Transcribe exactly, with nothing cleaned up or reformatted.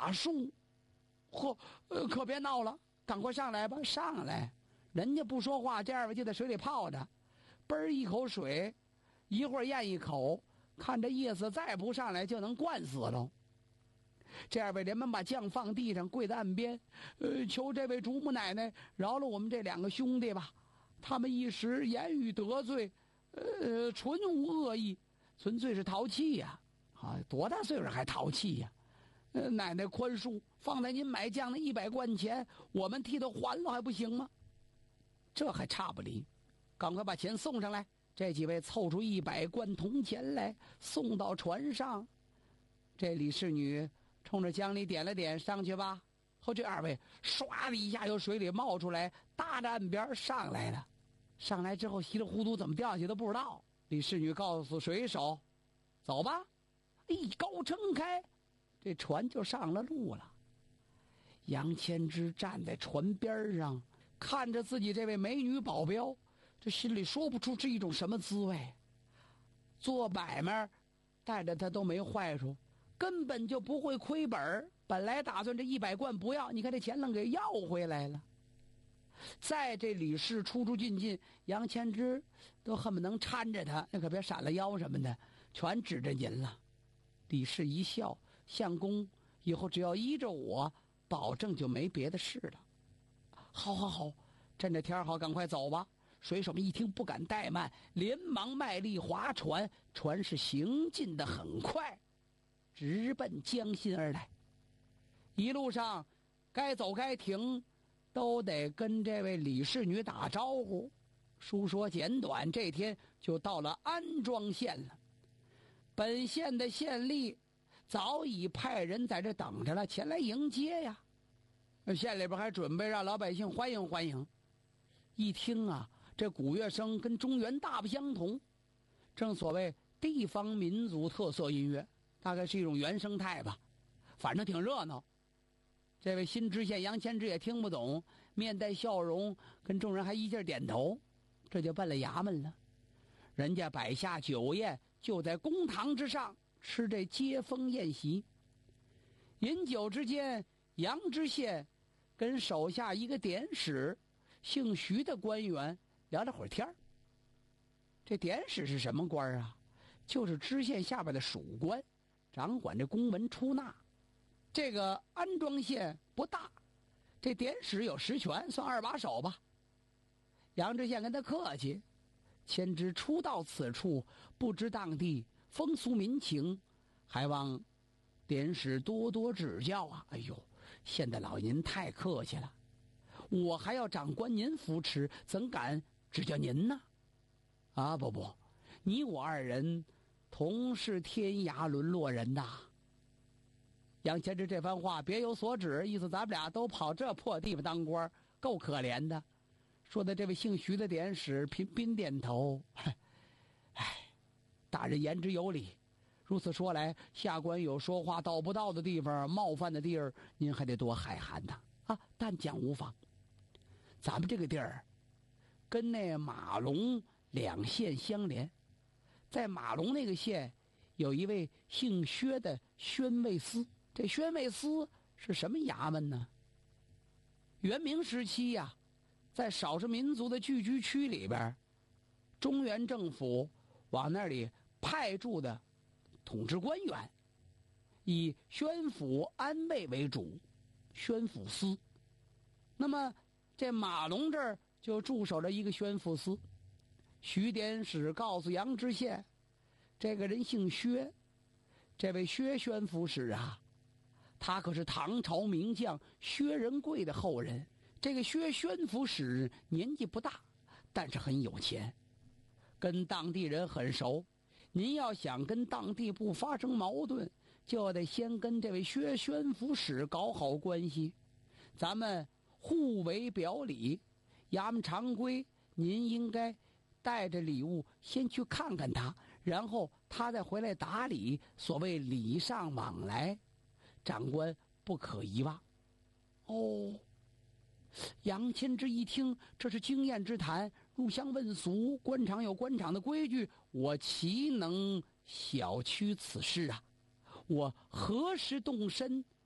大树。嚯，呃，可别闹了，赶快上来吧，上来！人家不说话，这二位就在水里泡着，嘣儿一口水，一会儿咽一口，看这意思，再不上来就能灌死喽。这二位连忙把酱放地上，跪在岸边，呃，求这位主母奶奶饶了我们这两个兄弟吧，他们一时言语得罪，呃，纯无恶意，纯粹是淘气呀！啊，多大岁数还淘气呀？呃，奶奶宽恕，放在您买酱的一百贯钱，我们替他还了还不行吗？这还差不离，赶快把钱送上来。这几位凑出一百贯铜钱来，送到船上。这李氏女冲着江里点了点，上去吧。后这二位唰的一下由水里冒出来，搭着岸边上来了。上来之后稀里糊涂怎么掉下去都不知道。李氏女告诉水手：“走吧。”一高撑开，这船就上了路了。杨千之站在船边上，看着自己这位美女保镖，这心里说不出是一种什么滋味。做买卖带着他都没坏处，根本就不会亏本。本来打算这一百贯不要，你看这钱能给要回来了。在这李氏出出进进，杨千之都恨不能搀着他，那可别闪了腰什么的，全指着您了。李氏一笑，相公以后只要依着我，保证就没别的事了。好好好，趁着天好，赶快走吧。水手们一听不敢怠慢，连忙卖力划船，船是行进的很快，直奔江心而来。一路上该走该停，都得跟这位李氏女打招呼。书说简短，这天就到了安庄县了。本县的县吏早已派人在这等着了，前来迎接呀。县里边还准备让老百姓欢迎欢迎。一听啊，这鼓乐声跟中原大不相同，正所谓地方民族特色音乐，大概是一种原生态吧，反正挺热闹。这位新知县杨千之也听不懂，面带笑容，跟众人还一劲点头，这就奔了衙门了。人家摆下酒宴，就在公堂之上吃这接风宴席。饮酒之间，杨知县跟手下一个典史姓徐的官员聊了会儿天。这典史是什么官啊？就是知县下边的属官，掌管这公文出纳。这个安庄县不大，这典史有实权，算二把手吧。杨知县跟他客气，千之初到此处，不知当地风俗民情，还望典史多多指教啊！哎呦，县大老爷您太客气了，我还要长官您扶持，怎敢指教您呢？啊，不不，你我二人同是天涯沦落人呐。杨千之这番话别有所指，意思咱们俩都跑这破地方当官，够可怜的。说的这位姓徐的典史频频点头，哎，大人言之有理。如此说来，下官有说话道不到的地方，冒犯的地儿，您还得多海涵呐。啊，但讲无妨。咱们这个地儿跟那马龙两县相连，在马龙那个县有一位姓薛的宣慰司。这宣慰司是什么衙门呢？元明时期呀、啊，在少数民族的聚居区里边，中原政府往那里派驻的统治官员，以宣抚安慰为主，宣抚司。那么这马龙这儿就驻守着一个宣抚司。徐典史告诉杨知县，这个人姓薛，这位薛宣抚使啊，他可是唐朝名将薛仁贵的后人。这个薛宣抚使年纪不大，但是很有钱，跟当地人很熟。您要想跟当地不发生矛盾，就得先跟这位薛宣抚使搞好关系。咱们互为表里，衙门常规，您应该带着礼物先去看看他，然后他再回来打理。所谓礼尚往来，长官不可遗忘。哦，杨千之一听，这是经验之谈，入乡问俗，官场有官场的规矩，我岂能小觑此事啊？我何时动身